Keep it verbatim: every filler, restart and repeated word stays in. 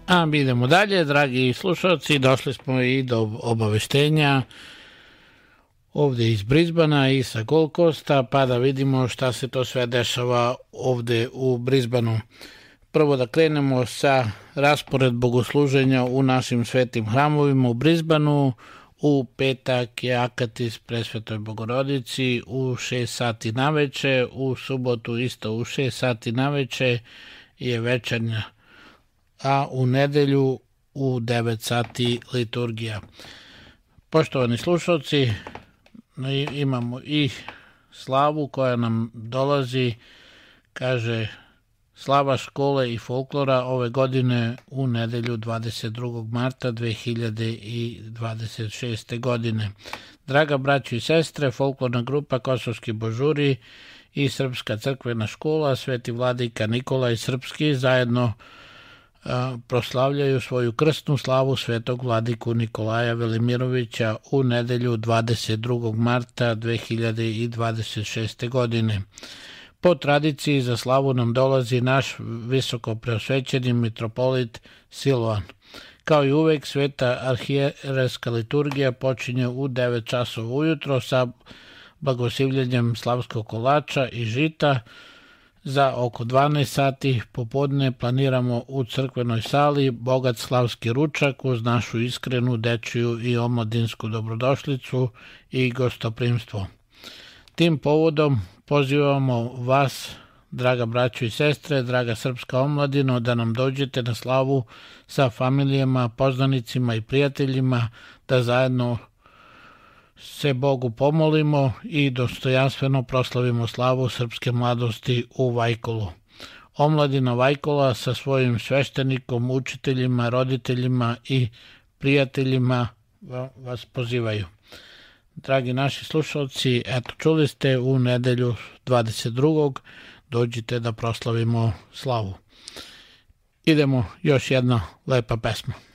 A mi idemo dalje, dragi slušalci, došli smo i do obaveštenja ovde iz Brisbana i sa Gold Coasta, pa da vidimo šta se to sve dešava ovde u Brisbaneu. Prvo da krenemo sa raspored bogosluženja u našim svetim hramovima u Brisbaneu. U petak je Akatis Presvetoj Bogorodici u šest sati naveče, u subotu isto u šest sati naveče je večernja, a u nedelju u devet sati liturgija. Poštovani slušalci, imamo i slavu koja nam dolazi, kaže slava škole i folklora ove godine u nedelju dvadeset drugog marta dve hiljade dvadeset šeste. godine. Draga braćo i sestre, folklorna grupa Kosovski božuri i Srpska crkvena škola Sveti vladika Nikolaj Srpski zajedno a, proslavljaju svoju krstnu slavu Svetog vladiku Nikolaja Velimirovića u nedelju dvadeset drugog marta dve hiljade dvadeset šeste. godine. Po tradiciji za slavu nam dolazi naš visoko preosvećeni mitropolit Silvan. Kao i uvek, sveta arhijerejska liturgija počinje u devet časova ujutro sa blagoslivljenjem slavskog kolača i žita. Za oko dvanaest sati popodne planiramo u crkvenoj sali bogat slavski ručak uz našu iskrenu dečiju i omladinsku dobrodošlicu i gostoprimstvo. Tim povodom pozivamo vas, draga braćo i sestre, draga srpska omladino, da nam dođete na slavu sa familijama, poznanicima i prijateljima, da zajedno se Bogu pomolimo i dostojanstveno proslavimo slavu srpske mladosti u Vajkolu. Omladina Vajkola sa svojim sveštenikom, učiteljima, roditeljima i prijateljima vas pozivaju. Dragi naši slušalci, eto čuli ste, u nedelju dvadeset drugog dođite da proslavimo slavu. Idemo, još jedna lepa pesma.